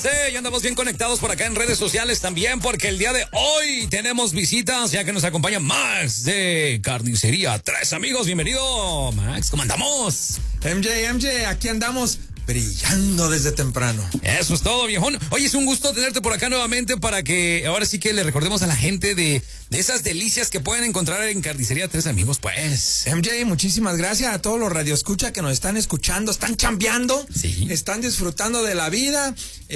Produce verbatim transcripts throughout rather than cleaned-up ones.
Sí, ya andamos bien conectados por acá en redes sociales también, porque el día de hoy tenemos visitas, ya que nos acompaña Max de Carnicería Tres Amigos. Bienvenido, Max, ¿cómo andamos? M J, M J, aquí andamos brillando desde temprano. Eso es todo, viejón. Oye, es un gusto tenerte por acá nuevamente para que ahora sí que le recordemos a la gente de, de esas delicias que pueden encontrar en Carnicería Tres Amigos, pues. M J, muchísimas gracias a todos los radioescuchas que nos están escuchando, están chambeando, sí. Están disfrutando de la vida,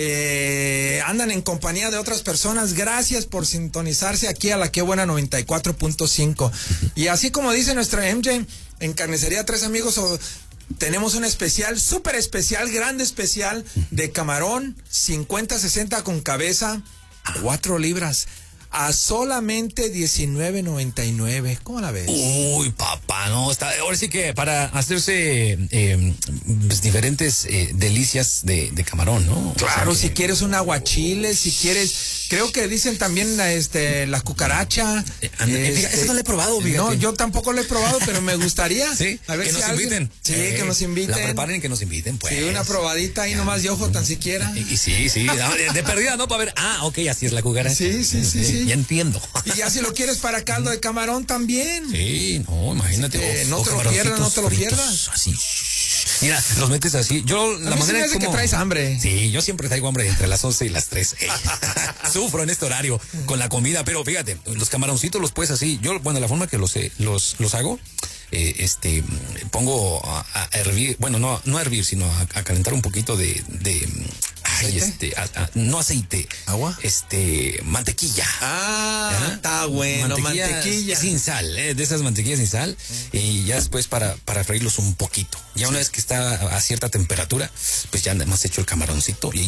eh, andan en compañía de otras personas. Gracias por sintonizarse aquí a la Que Buena noventa y cuatro punto cinco. Y así como dice nuestra M J, en Carnicería Tres Amigos o, tenemos un especial, súper especial, grande especial de camarón, cincuenta sesenta con cabeza, cuatro libras, a solamente diecinueve noventa y nueve. ¿Cómo la ves? Uy, papá, no, está, ahora sí que para hacerse eh, pues, diferentes eh, delicias de, de camarón, ¿no? Claro, o sea, si que... quieres un aguachile, si quieres, creo que dicen también este la cucaracha. Eh, ande, este, fíjate, eso no lo he probado, fíjate. No, yo tampoco lo he probado, pero me gustaría. Sí, a ver que si nos alguien, inviten. Sí, eh, que nos inviten. La preparen y que nos inviten, pues. Sí, una probadita ahí nomás de ojo tan siquiera. Y, y sí, sí, de, de perdida, ¿no? Para ver, ah, ok, así es la cucaracha. Sí, sí, sí, sí. Ya entiendo. Y ya si lo quieres para caldo de camarón también. Sí, no, imagínate. Eh, o, no o te lo pierdas, no te lo fritos, pierdas. Así. Mira, los metes así. Yo, la A mí manera se me hace como... que traes hambre. Sí, yo siempre traigo hambre entre las once y las tres. Sufro en este horario con la comida, pero fíjate, los camaroncitos los puedes así. Yo, bueno, la forma que los, los, los hago, eh, este, pongo a, a hervir, bueno, no, no a hervir, sino a, a calentar un poquito de, de ay, este, a, a, no aceite. ¿Agua? Este, mantequilla. Ah, ¿Ah? está bueno, mantequilla. mantequilla. Sin sal, eh, de esas mantequillas sin sal. Mm. Y ya después para, para freírlos un poquito. Ya una vez que está a cierta temperatura, pues ya hemos hecho el camaroncito y...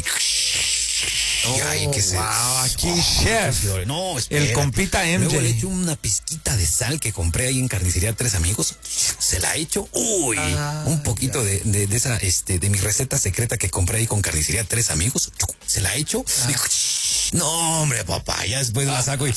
Oh, y ay, que se... wow, aquí oh, chef. No, espera. El compita M J. Luego le echo una pizquita de sal que compré ahí en Carnicería Tres Amigos. Se la echo. Uy, ah, un poquito de, de, de esa, este, de mi receta secreta que compré ahí con Carnicería Tres Amigos. Se la echo. Ah. Y, no, hombre, papá, ya después ah. la saco y...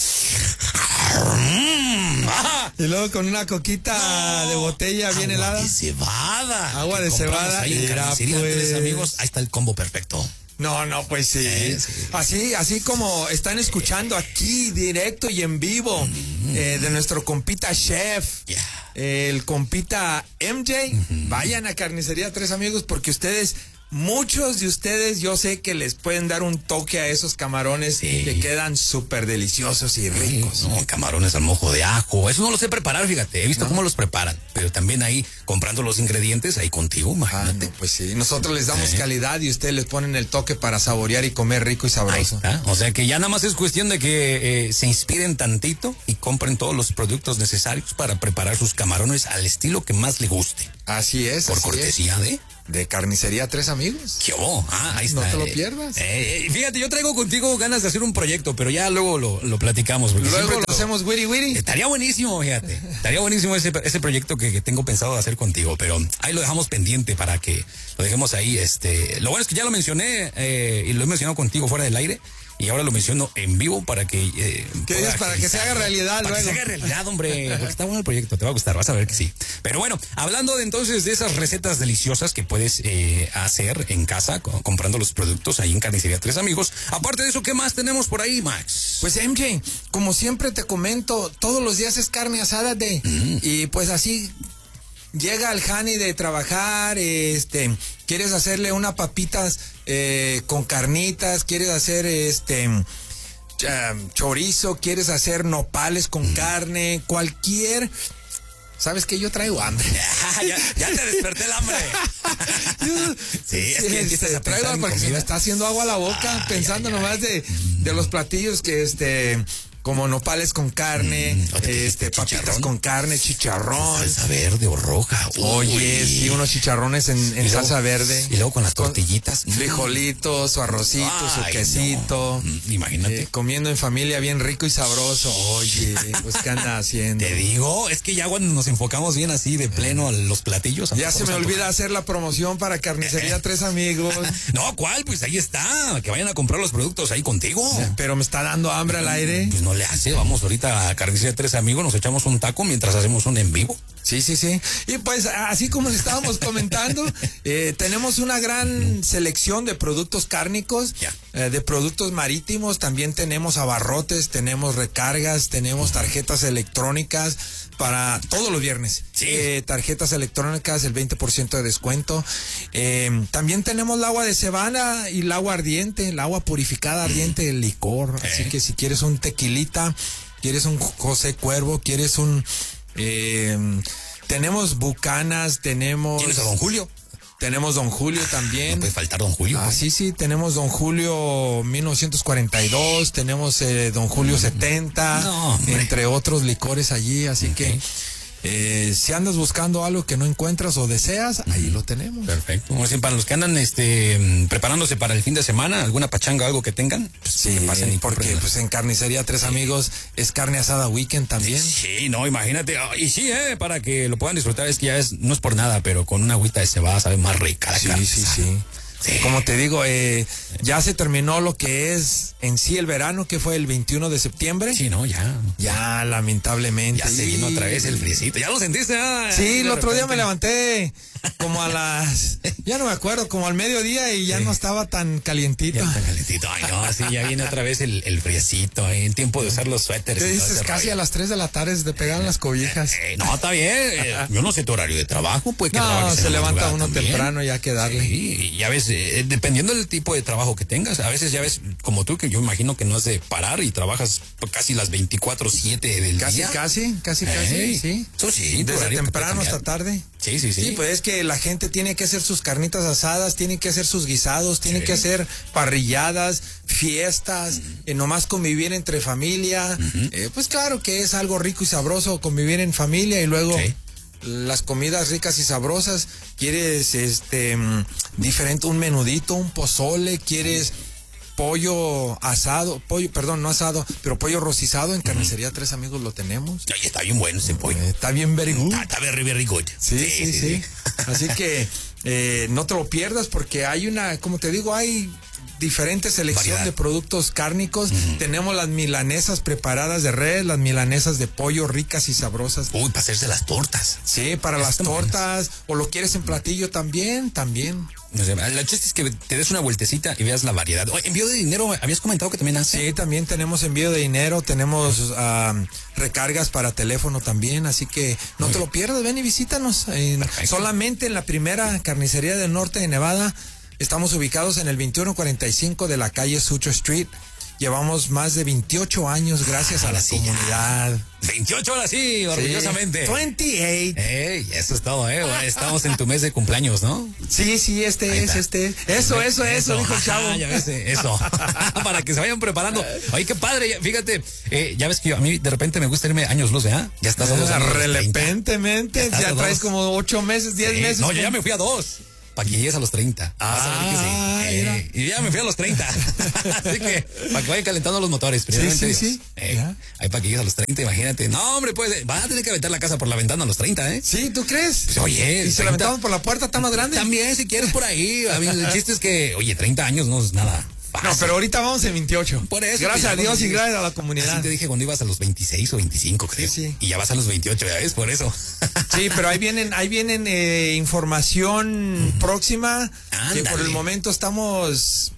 Y luego con una coquita no, de botella bien helada. Agua de cebada. Agua de cebada. Ahí en Carnicería pues... Tres Amigos. Ahí está el combo perfecto. No, no, pues sí. Sí, sí. Así, así como están escuchando aquí directo y en vivo mm-hmm. eh, de nuestro compita chef, yeah. eh, el compita M J, mm-hmm. vayan a Carnicería Tres Amigos porque ustedes, muchos de ustedes, yo sé que les pueden dar un toque a esos camarones sí. que quedan súper deliciosos y ricos. Sí, no, camarones al mojo de ajo, eso no lo sé preparar, fíjate, he visto ¿no? cómo los preparan, pero también ahí comprando los ingredientes ahí contigo, imagínate. Ah, no, pues sí, nosotros les damos eh. calidad y ustedes les ponen el toque para saborear y comer rico y sabroso. Ahí está. O sea que ya nada más es cuestión de que eh, se inspiren tantito y compren todos los productos necesarios para preparar sus camarones al estilo que más le guste. Así es. Por así cortesía es. de... De Carnicería Tres Amigos. ¿Qué oh? Ah, ahí está. No te lo eh, pierdas. Eh, eh, fíjate, yo traigo contigo ganas de hacer un proyecto, pero ya luego lo, lo platicamos. Luego lo te, hacemos wiri wiri. Estaría buenísimo, fíjate. Estaría buenísimo ese, ese proyecto que, que tengo pensado hacer contigo, pero ahí lo dejamos pendiente para que lo dejemos ahí. Este, lo bueno es que ya lo mencioné eh, y lo he mencionado contigo fuera del aire. Y ahora lo menciono en vivo para que... Eh, ¿Qué es? Para que se haga realidad para luego. que se haga realidad, hombre. Porque está bueno el proyecto, te va a gustar, vas a ver que sí. Pero bueno, hablando de entonces de esas recetas deliciosas que puedes eh, hacer en casa, co- comprando los productos ahí en Carnicería Tres Amigos. Aparte de eso, ¿qué más tenemos por ahí, Max? Pues M J, como siempre te comento, todos los días es carne asada de... Mm. Y pues así... Llega el Hani de trabajar, este, quieres hacerle unas papitas eh, con carnitas, quieres hacer este um, chorizo, quieres hacer nopales con mm. carne, cualquier... ¿Sabes qué? Yo traigo hambre. ya, ya te desperté el hambre. sí, es que este, a traigo porque comida. Se me está haciendo agua a la boca, ay, pensando ay, nomás ay. De, de los platillos que este... Como nopales con carne, mm, este, papitas con carne, chicharrón. Salsa verde o roja. Oye, sí, unos chicharrones en, en luego, salsa verde. Y luego con las tortillitas. Con frijolitos, su arrocito, ay, su quesito. No. Imagínate. Eh, comiendo en familia bien rico y sabroso. Oye, pues ¿qué anda haciendo? Te digo, es que ya cuando nos enfocamos bien así de pleno a los platillos. Ya se me olvida hacer la promoción para Carnicería eh. Tres Amigos. No, ¿cuál? Pues ahí está. Que vayan a comprar los productos ahí contigo. Pero me está dando hambre al aire. Pues no no le hace. Vamos ahorita a Carnicería Tres Amigos, nos echamos un taco mientras hacemos un en vivo. Sí, sí, sí. Y pues así como le estábamos comentando, eh, tenemos una gran selección de productos cárnicos, yeah. eh, de productos marítimos. También tenemos abarrotes, tenemos recargas, tenemos tarjetas electrónicas para todos los viernes. Sí. Eh, tarjetas electrónicas, el veinte por ciento de descuento. Eh, también tenemos el agua de cebada y el agua ardiente, el agua purificada ardiente, el licor. Eh. Así que si quieres un tequilita, quieres un José Cuervo, quieres un... Eh, tenemos bucanas, tenemos... ¿Tienes a Don Julio? Tenemos Don Julio también. No puede faltar Don Julio. Ah, sí, sí, tenemos Don Julio mil novecientos cuarenta y dos, tenemos eh, Don Julio setenta, no, entre otros licores allí, así okay. que eh, si andas buscando algo que no encuentras o deseas, ahí lo tenemos. Perfecto. Como decir, para los que andan este preparándose para el fin de semana, alguna pachanga o algo que tengan, pues sí, que pasen y porque compren. pues en Carnicería Tres Amigos es carne asada weekend también. Sí, no, imagínate. Y sí, eh, para que lo puedan disfrutar, es que ya es, no es por nada, pero con una agüita de cebada sabe más rica la sí, carne. Sí, sí, sí. Sí. Como te digo, eh, ya se terminó lo que es en sí el verano, que fue el veintiuno de septiembre. Sí, no, ya. Ya, lamentablemente. Ya se vino otra vez el friecito. ¿Ya lo sentiste? Ah, sí, el otro día me levanté como a las... Ya no me acuerdo, como al mediodía y ya sí. no estaba tan calientito. Ya tan calientito. Ay, no, sí, ya viene otra vez el, el friecito. Eh, en tiempo de usar los suéteres. ¿Qué dices? Casi rollo. A las tres de la tarde se te pegan las cobijas. Eh, no, está bien. Eh, yo no sé tu horario de trabajo. Pues que no, se levanta uno también. Temprano ya que darle. Sí, ya ves, eh, dependiendo del tipo de trabajo que tengas. A veces ya ves, como tú, que yo imagino que no has de parar y trabajas casi las veinticuatro siete del casi, día. Casi, casi, casi, hey, sí. Eso sí. Desde temprano hasta tarde. Sí, sí, sí. Sí, pues es que la gente tiene que hacer sus carnitas asadas, tiene que hacer sus guisados, tiene sí. que hacer parrilladas, fiestas, uh-huh. eh, nomás convivir entre familia. Uh-huh. Eh, pues claro que es algo rico y sabroso convivir en familia y luego... Sí. Las comidas ricas y sabrosas, quieres este diferente, un menudito, un pozole, quieres pollo asado, pollo, perdón, no asado, pero pollo rostizado en Carnicería uh-huh. Tres Amigos lo tenemos. Ay, está bien bueno ese pollo. Eh, está bien very good. Está, está very, very good. Sí, sí, sí. sí. sí. Así que eh, no te lo pierdas porque hay una, como te digo, hay diferente selección Variedad. de productos cárnicos. Uh-huh. Tenemos las milanesas preparadas de red, las milanesas de pollo ricas y sabrosas. Uy, para hacerse las tortas. Sí, para las tortas. Buenas. O lo quieres en platillo también, también. No sé, la chiste es que te des una vueltecita y veas la variedad. Oye, envío de dinero, habías comentado que también hace. Sí, también tenemos envío de dinero, tenemos uh, recargas para teléfono también, así que no Muy te bien. lo pierdas, ven y visítanos. En, solamente en la primera carnicería del norte de Nevada. Estamos ubicados en el veintiuno cuarenta y cinco de la calle Sutro Street. Llevamos más de veintiocho años gracias ah, a la sí, comunidad. veintiocho horas sí, orgullosamente. Sí, veintiocho. Ey, eso es todo, eh. Bueno, estamos en tu mes de cumpleaños, ¿no? Sí, sí, este Ahí es, está. este es. Eso, eso, eso, eso, dijo el chavo. Ah, ya ves, eso. Para que se vayan preparando. Oye, qué padre, fíjate, eh, ya ves que yo, a mí de repente me gusta irme años luz, ¿eh? Ya estás a dos años. Repentemente, ya, ya traes dos. como ocho meses, diez sí, meses. No, yo ya me fui a dos. Para que llegues a los treinta. Ah, sí. eh, y ya me fui a los treinta. Así que, para que vayan calentando los motores. Sí, sí, sí. Eh, ahí para que llegues a los treinta, imagínate. No, hombre, pues, van a tener que aventar la casa por la ventana a los treinta, ¿eh? Sí, ¿tú crees? Pues, oye. Y si la aventamos por la puerta, está más grande. También, si quieres, por ahí. A mí, el chiste es que, oye, treinta años no es nada. Fácil. No, pero ahorita vamos en veintiocho. Por eso. Gracias a Dios y gracias a la comunidad. Así te dije cuando ibas a los veintiséis o veinticinco, creo. Sí, sí. Y ya vas a los veintiocho, ya ves, por eso. Sí, pero ahí vienen, ahí vienen eh, información uh-huh. próxima. Ándale. Que por el momento estamos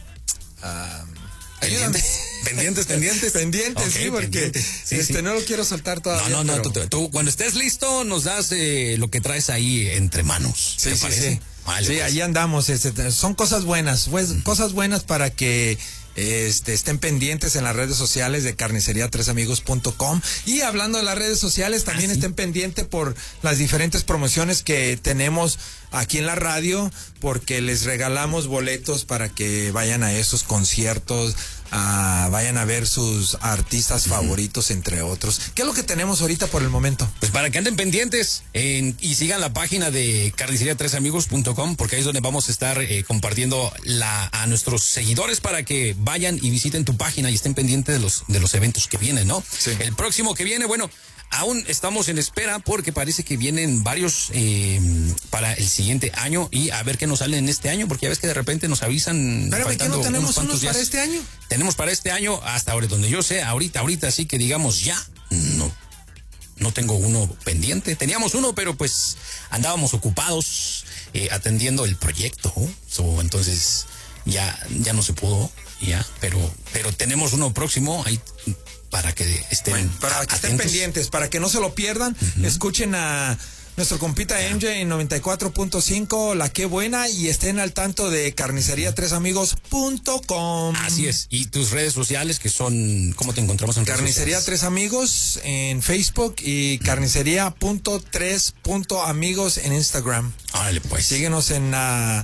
uh, pendientes, pendientes, pendientes. Pendientes, okay, sí, porque pendientes. Sí, este, sí. no lo quiero soltar todavía. No, no, no. Pero... Tú, tú, cuando estés listo, nos das eh, lo que traes ahí entre manos. Sí, ¿te sí, parece? sí. Vale, sí, pues. Ahí andamos. Este, son cosas buenas, pues, uh-huh. cosas buenas para que este, estén pendientes en las redes sociales de carnicería tres amigos punto com. Y hablando de las redes sociales, también ah, ¿sí? estén pendientes por las diferentes promociones que tenemos aquí en la radio, porque les regalamos boletos para que vayan a esos conciertos. Uh, vayan a ver sus artistas uh-huh. favoritos, entre otros. ¿Qué es lo que tenemos ahorita por el momento? Pues para que anden pendientes en, y sigan la página de carnicería tres amigos punto com, porque ahí es donde vamos a estar eh, compartiendo la, a nuestros seguidores para que vayan y visiten tu página y estén pendientes de los, de los eventos que vienen, ¿no? Sí. El próximo que viene, bueno, aún estamos en espera porque parece que vienen varios eh, para el siguiente año y a ver qué nos sale en este año, porque ya ves que de repente nos avisan. Pero ¿qué no tenemos unos, unos para este año? Tenemos para este año, hasta ahora, donde yo sé, ahorita, ahorita sí que digamos ya, no. No tengo uno pendiente. Teníamos uno, pero pues andábamos ocupados eh, atendiendo el proyecto. So, entonces ya, ya no se pudo, ya, pero, pero tenemos uno próximo ahí para que estén bueno, para que estén pendientes, para que no se lo pierdan. Uh-huh. Escuchen a nuestro compita yeah. M J en noventa y cuatro punto cinco, La Qué Buena, y estén al tanto de carnicería tres amigos punto com. Así es. Y tus redes sociales, que son, ¿cómo te encontramos en Carnicería Tres Amigos en Facebook y carnicería punto tres punto amigos en Instagram. Órale, pues. Síguenos en uh,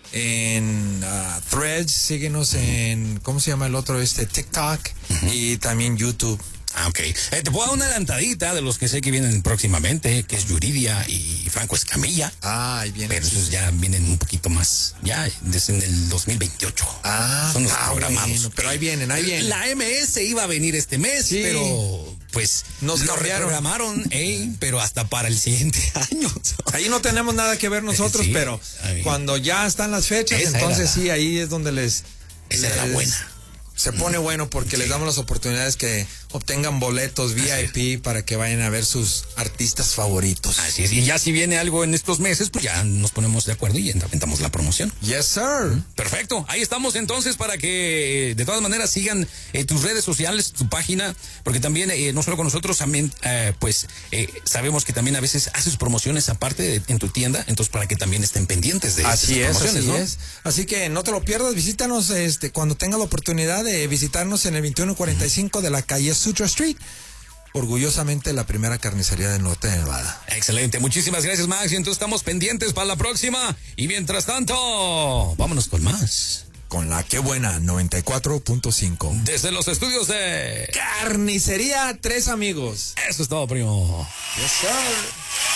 en uh, Threads, síguenos uh-huh. en, ¿cómo se llama el otro? Este TikTok uh-huh. y también YouTube. Ah, ok. Eh, te puedo dar una adelantadita de los que sé que vienen próximamente, que es Yuridia y Franco Escamilla. Ah, ahí vienen. Pero esos ya vienen un poquito más, ya desde en el dos mil veintiocho. Ah, son los ah, programados. Bueno, pero ahí vienen, ahí vienen. La M S iba a venir este mes, sí. pero pues nos lo reprogramaron, eh, pero hasta para el siguiente año. Ahí no tenemos nada que ver nosotros, sí, pero cuando ya están las fechas, esa entonces sí, ahí es donde les... Esa les, era la buena. Se pone bueno porque sí. les damos las oportunidades que obtengan boletos V I P para que vayan a ver sus artistas favoritos. Así es. Y ya si viene algo en estos meses, pues ya nos ponemos de acuerdo y aventamos la promoción. Yes, sir. Perfecto. Ahí estamos entonces para que de todas maneras sigan eh, tus redes sociales, tu página, porque también, eh, no solo con nosotros, también, eh, pues, eh, sabemos que también a veces haces promociones aparte de, en tu tienda, entonces para que también estén pendientes de así esas es, promociones, así ¿no? es. Así que no te lo pierdas, visítanos este, cuando tengas la oportunidad de visitarnos en el veintiuno cuarenta y cinco de la calle Sutra Street. Orgullosamente la primera carnicería del norte de Nevada. Excelente, muchísimas gracias, Max. Y entonces estamos pendientes para la próxima. Y mientras tanto, vámonos con más. Con La Qué Buena, noventa y cuatro punto cinco. Desde los estudios de Carnicería Tres Amigos. Eso es todo, primo. Yes, sir.